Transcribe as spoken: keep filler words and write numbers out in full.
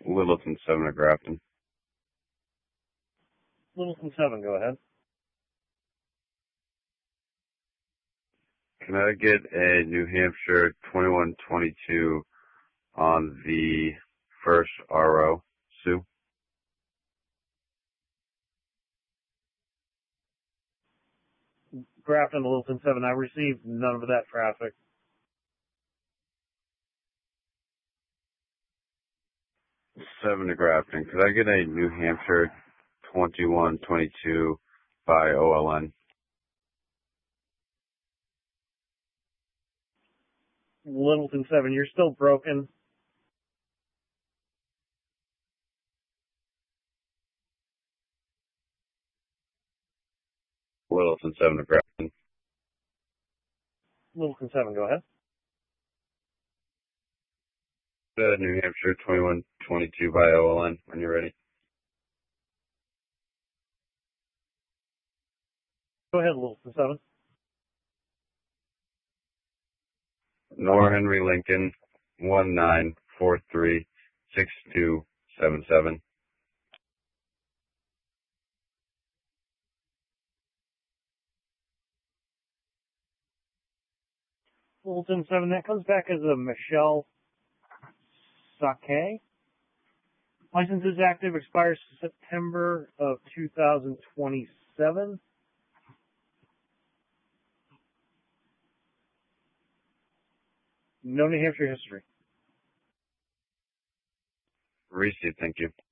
Littleton seven of Grafton. Littleton seven, go ahead. Can I get a New Hampshire twenty-one twenty-two on the first R O, Sue? Grafton to Littleton seven, I received none of that traffic. seven to Grafton. Could I get a New Hampshire twenty-one twenty-two by O L N? Littleton seven, you're still broken. Littleton seven to Grafton. Littleton seven, go ahead. Uh, New Hampshire twenty-one twenty-two by O L N when you're ready. Go ahead, Littleton seven. Nor Henry Lincoln one nine four three six two seven seven. Littleton seven, that comes back as a Michelle Sake. License is active, expires September of two thousand twenty-seven. No New Hampshire history. Received, thank you.